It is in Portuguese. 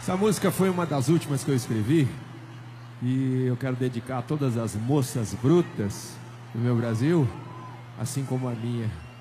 Essa música foi uma das últimas que eu escrevi e eu quero dedicar a todas as moças brutas do meu Brasil, assim como a minha.